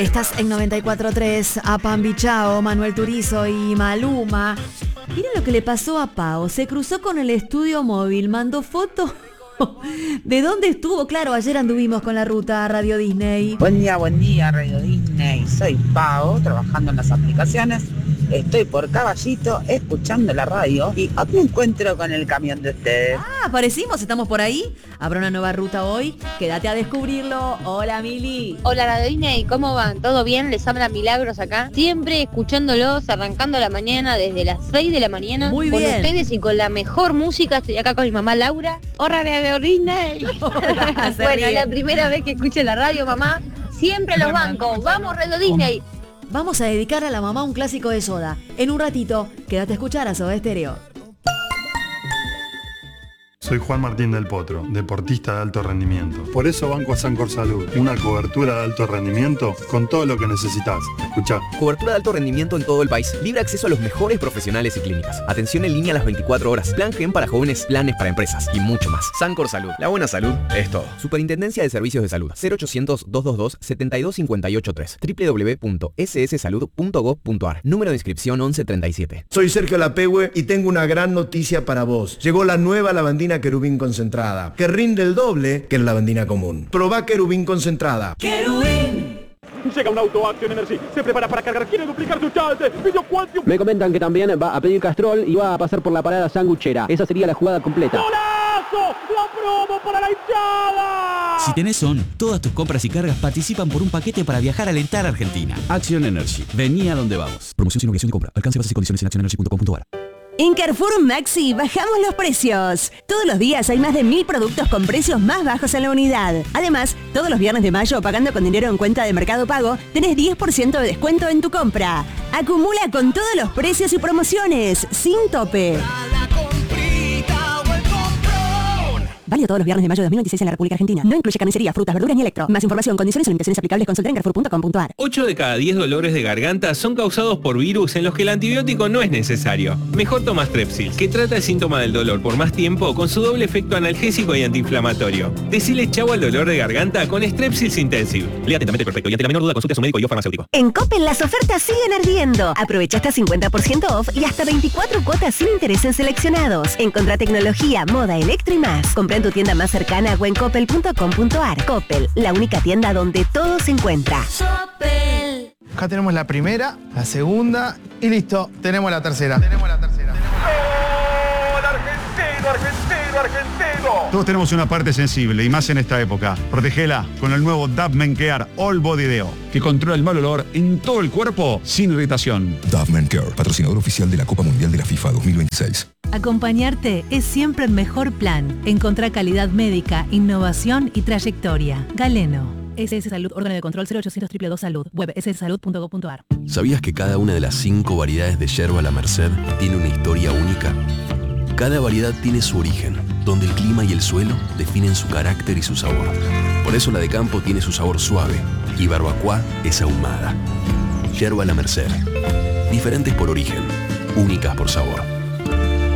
Estás en 94.3, a Pambi Chao, Manuel Turizo y Maluma. Miren lo que le pasó a Pao. Se cruzó con el estudio móvil, mandó fotos de dónde estuvo. Claro, ayer anduvimos con la ruta Radio Disney. Buen día, Radio Disney. Soy Pao, trabajando en las aplicaciones. Estoy por Caballito, escuchando la radio y me encuentro con el camión de ustedes. Aparecimos, estamos por ahí. Habrá una nueva ruta hoy. Quédate a descubrirlo. Hola, Mili. Hola, Radio Disney, ¿cómo van? ¿Todo bien? Les habla Milagros acá. Siempre escuchándolos, arrancando la mañana desde las 6 de la mañana. Muy con bien. Ustedes y con la mejor música. Estoy acá con mi mamá Laura. Hola, Radio Disney. Bueno, es la primera vez que escucho la radio, mamá. Siempre los bancos. Vamos, Radio Disney. Vamos a dedicar a la mamá un clásico de Soda. En un ratito, quédate a escuchar a Soda Stereo. Soy Juan Martín del Potro, deportista de alto rendimiento. Por eso banco a Sancor Salud, una cobertura de alto rendimiento con todo lo que necesitas. Escuchá. Cobertura de alto rendimiento en todo el país. Libre acceso a los mejores profesionales y clínicas. Atención en línea a las 24 horas. Plan GEM para jóvenes, planes para empresas y mucho más. Sancor Salud. La buena salud es todo. Superintendencia de Servicios de Salud. 0800-222-72583. www.sssalud.gov.ar. Número de inscripción 1137. Soy Sergio Lapehue y tengo una gran noticia para vos. Llegó la nueva lavandina Querubín concentrada, que rinde el doble que la lavandina común. Probá Querubín concentrada. ¡Querubín! Llega un auto Action Energy, se prepara para cargar, quiere duplicar su chance, pidió Quantium. Me comentan que también va a pedir Castrol y va a pasar por la parada sanguchera. Esa sería la jugada completa. ¡Golazo! ¡La promo para la hinchada! Si tenés ON, todas tus compras y cargas participan por un paquete para viajar a alentar a Argentina. Action Energy, vení a donde vamos. Promoción sin obligación de compra. Alcance bases y condiciones en actionenergy.com.ar. En Carrefour Maxi bajamos los precios. Todos los días hay más de 1000 productos con precios más bajos en la unidad. Además, todos los viernes de mayo pagando con dinero en cuenta de Mercado Pago, tenés 10% de descuento en tu compra. Acumula con todos los precios y promociones, sin tope. Válido todos los viernes de mayo de 2026 en la República Argentina. No incluye carnicería, frutas, verduras ni electro. Más información, condiciones y limitaciones aplicables, consulta en carrefour.com.ar. 8 de cada 10 dolores de garganta son causados por virus en los que el antibiótico no es necesario. Mejor toma Strepsil, que trata el síntoma del dolor por más tiempo con su doble efecto analgésico y antiinflamatorio. Decile chau al dolor de garganta con Strepsils Intensive. Lea atentamente el prospecto y ante la menor duda consulte a su médico y o farmacéutico. En Coppel las ofertas siguen ardiendo. Aprovecha hasta 50% off y hasta 24 cuotas sin interés en seleccionados. Encontrá tecnología, moda, electro y más. Comprá en tu tienda más cercana o en coppel.com.ar. Coppel, la única tienda donde todo se encuentra. Coppel. Acá tenemos la primera, la segunda y listo, tenemos la tercera. ¡Gol argentino, argentino, argentino! Todos tenemos una parte sensible y más en esta época. Protegela con el nuevo Dove Men Care All Body Deo, que controla el mal olor en todo el cuerpo sin irritación. Dove Men Care, patrocinador oficial de la Copa Mundial de la FIFA 2026. Acompañarte es siempre el mejor plan. Encontrá calidad médica, innovación y trayectoria. Galeno. SS Salud, órgano de control 0800 222 Salud. Web sssalud.gov.ar. ¿Sabías que cada una de las 5 variedades de yerba La Merced tiene una historia única? Cada variedad tiene su origen, donde el clima y el suelo definen su carácter y su sabor. Por eso la de campo tiene su sabor suave y barbacoa es ahumada. Yerba La Merced. Diferentes por origen, únicas por sabor.